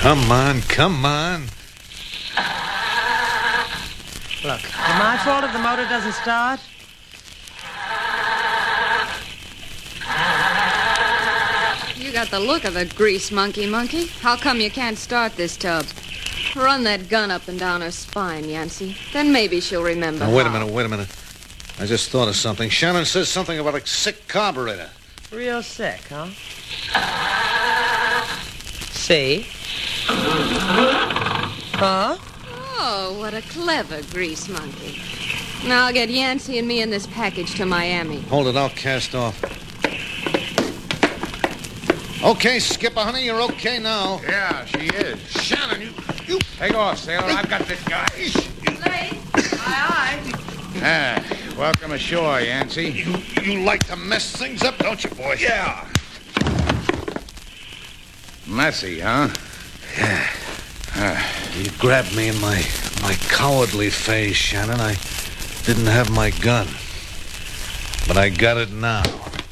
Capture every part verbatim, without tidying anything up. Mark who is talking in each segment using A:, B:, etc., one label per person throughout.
A: Come on, come on.
B: Look, is it my fault if the motor doesn't start?
C: You got the look of a grease monkey, monkey. How come you can't start this tub? Run that gun up and down her spine, Yancey. Then maybe she'll remember.
A: Now, wait a
C: how.
A: minute, wait a minute. I just thought of something. Shannon says something about a sick carburetor.
B: Real sick, huh? See? Huh?
C: Oh, what a clever grease monkey. Now I'll get Yancey and me in this package to Miami.
A: Hold it, I'll cast off. Okay, Skipper, honey, you're okay now.
D: Yeah, she is.
A: Shannon, you... you...
D: Take off, sailor. I've got this guy.
B: Slade? Aye, aye.
D: Ah, welcome ashore, Yancey.
A: You, you like to mess things up, don't you, boy?
D: Yeah. Messy, huh?
A: Yeah.
D: Ah.
A: You grabbed me in my, my cowardly phase, Shannon. I didn't have my gun. But I got it now.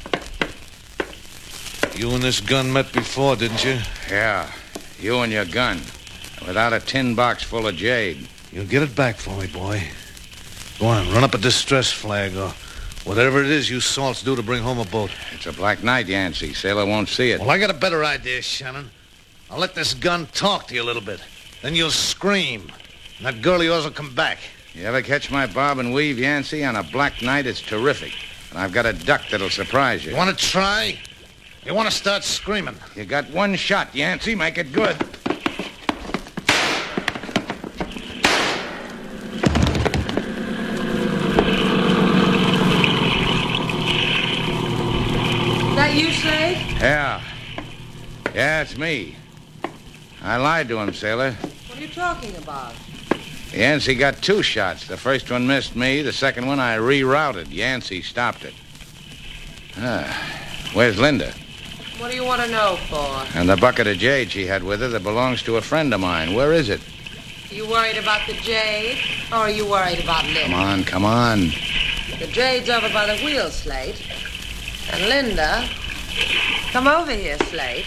A: You and this gun met before, didn't you?
D: Yeah, you and your gun. Without a tin box full of jade.
A: You'll get it back for me, boy. Go on, run up a distress flag or whatever it is you salts do to bring home a boat.
D: It's a black night, Yancey. Sailor won't see it.
A: Well, I got a better idea, Shannon. I'll let this gun talk to you a little bit. Then you'll scream. And that girl of yours will come back.
D: You ever catch my bob and weave, Yancey? On a black night, it's terrific. And I've got a duck that'll surprise you.
A: You want to try? You want to start screaming?
D: You got one shot, Yancey. Make it good.
B: That you, Slade?
D: Yeah. Yeah, it's me. I lied to him, sailor.
B: What are you talking about?
D: Yancey got two shots. The first one missed me. The second one I rerouted. Yancey stopped it. Ah, where's Linda?
B: What do you want to know for?
D: And the bucket of jade she had with her that belongs to a friend of mine. Where is it?
B: You worried about the jade? Or are you worried about Linda?
D: Come on, come on.
B: The jade's over by the wheel, Slate. And Linda... Come over here, Slate.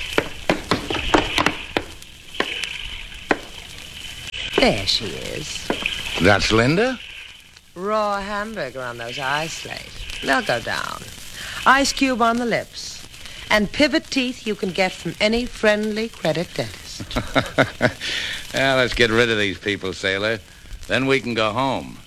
B: There she is.
D: That's Linda?
B: Raw hamburger on those eyes, Slate. They'll go down. Ice cube on the lips. And pivot teeth you can get from any friendly credit dentist.
D: Yeah, let's get rid of these people, sailor. Then we can go home.